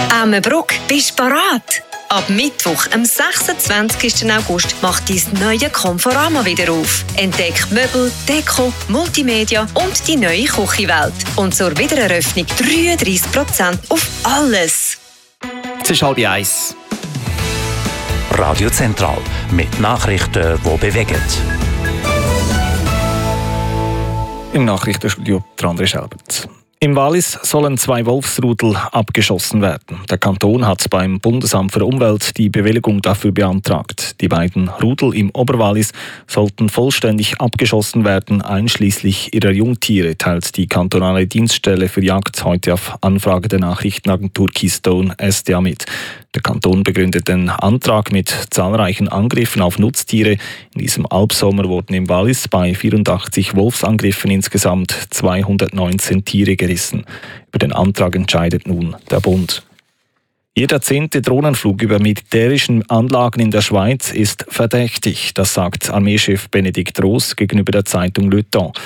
Ammenbruck, bist du bereit? Ab Mittwoch, am 26. August, macht dein neue Conforama wieder auf. Entdeck Möbel, Deko, Multimedia und die neue Küchenwelt. Und zur Wiedereröffnung 33% auf alles. Es ist 12:30. Radio Zentral mit Nachrichten, die bewegen. Im Nachrichtenstudio André Schelbert. Im Wallis sollen 2 Wolfsrudel abgeschossen werden. Der Kanton hat beim Bundesamt für Umwelt die Bewilligung dafür beantragt. Die beiden Rudel im Oberwallis sollten vollständig abgeschossen werden, einschließlich ihrer Jungtiere, teilt die kantonale Dienststelle für Jagd heute auf Anfrage der Nachrichtenagentur Keystone SDA mit. Der Kanton begründet den Antrag mit zahlreichen Angriffen auf Nutztiere. In diesem Albsommer wurden im Wallis bei 84 Wolfsangriffen insgesamt 219 Tiere gerissen. Über den Antrag entscheidet nun der Bund. Jeder 10. Drohnenflug über militärischen Anlagen in der Schweiz ist verdächtig, das sagt Armeechef Benedikt Roos gegenüber der Zeitung Le Temps.